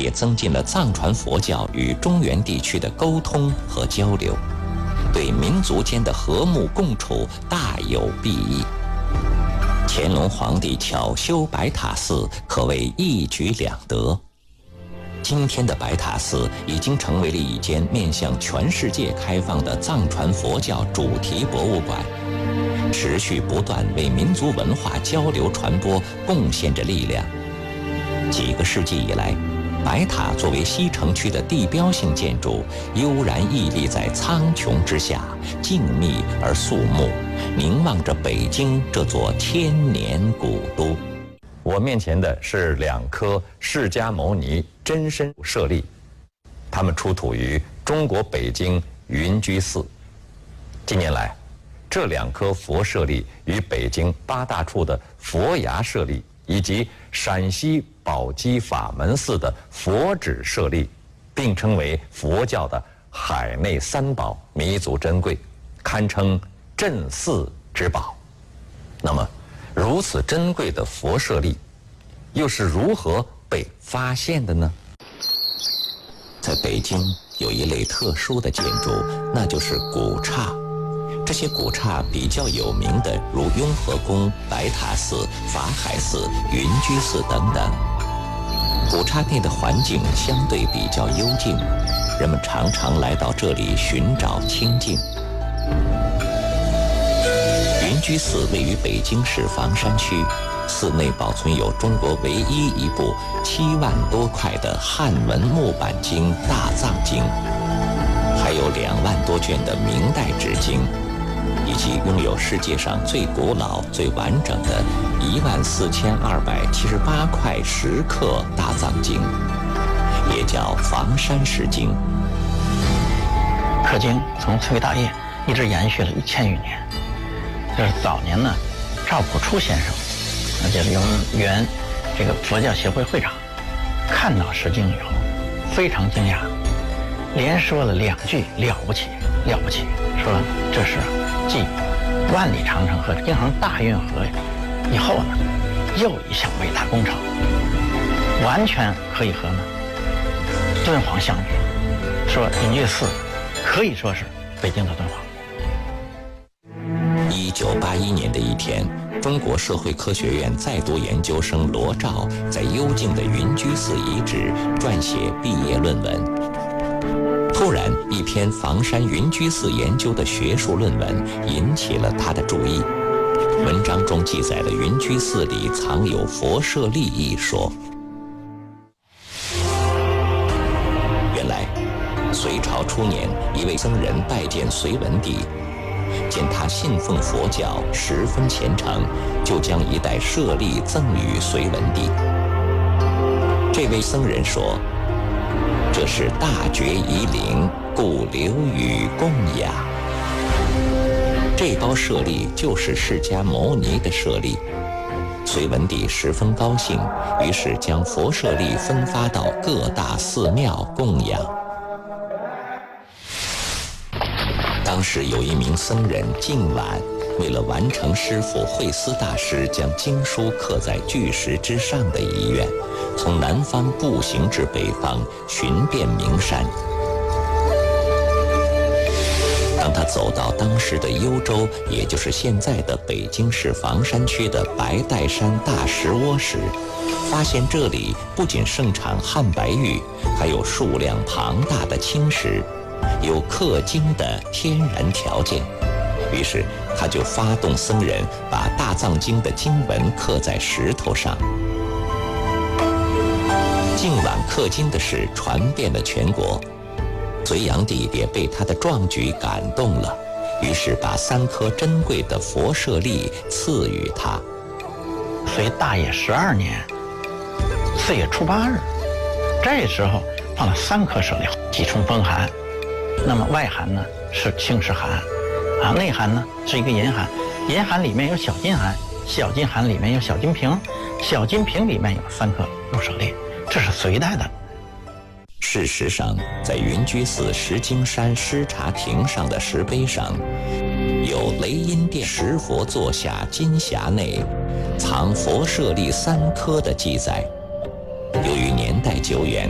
也增进了藏传佛教与中原地区的沟通和交流，对民族间的和睦共处大有裨益。乾隆皇帝巧修白塔寺，可谓一举两得。今天的白塔寺已经成为了一间面向全世界开放的藏传佛教主题博物馆，持续不断为民族文化交流传播贡献着力量。几个世纪以来，白塔作为西城区的地标性建筑，悠然屹立在苍穹之下，静谧而肃穆，凝望着北京这座千年古都。我面前的是2颗释迦牟尼真身舍利，它们出土于中国北京云居寺。近年来，这2颗佛舍利与北京8大处的佛牙舍利以及陕西宝鸡法门寺的佛指舍利并称为佛教的海内3宝，弥足珍贵，堪称镇寺之宝。那么如此珍贵的佛舍利又是如何被发现的呢？在北京有一类特殊的建筑，那就是古刹。这些古刹比较有名的，如雍和宫、白塔寺、法海寺、云居寺等等。古刹内的环境相对比较幽静，人们常常来到这里寻找清静。云居寺位于北京市房山区，寺内保存有中国唯一一部7万多块的汉文木板经《大藏经》，还有2万多卷的明代纸经，以及拥有世界上最古老、最完整的14278块10克大藏经，也叫房山石经。 刻经从崔大业一直延续了1000余年。就是早年呢，赵朴初先生，那就是原这个佛教协会会长，看到石经以后，非常惊讶，连说了2句了不起，了不起，说这是继万里长城和京杭大运河以后呢，又一项伟大工程，完全可以和呢敦煌相比，说云居寺可以说是北京的敦煌。 1981年的一天，中国社会科学院在读研究生罗照在幽静的云居寺遗址撰写毕业论文。突然，一篇房山云居寺研究的学术论文引起了他的注意。文章中记载了云居寺里藏有佛舍利一说。原来，隋朝初年，一位僧人拜见隋文帝，见他信奉佛教，十分虔诚，就将一袋舍利赠予隋文帝。这位僧人说：“这是大觉已领，故留予供养。”这包舍利就是释迦牟尼的舍利。隋文帝十分高兴，于是将佛舍利分发到各大寺庙供养。当时有一名僧人净晚，为了完成师父慧思大师将经书刻在巨石之上的遗愿，从南方步行至北方，寻遍名山。当他走到当时的幽州，也就是现在的北京市房山区的白岱山大石窝时，发现这里不仅盛产汉白玉，还有数量庞大的青石，有刻经的天然条件。于是他就发动僧人把大藏经的经文刻在石头上。净晚刻经的事传遍了全国，隋炀帝也被他的壮举感动了，于是把3颗珍贵的佛舍利赐予他。 隋大业12年4月初8日，这时候放了3颗舍利，几重封函。那么外函呢是青石函，内函呢是一个银函，银函里面有小金函，小金函里面有小金瓶，小金瓶里面有3颗入舍利，这是隋代的。 事实上，在云居寺石经山施茶亭上的石碑上，有雷音殿石佛座下金匣内藏佛舍利3颗的记载。由于年代久远，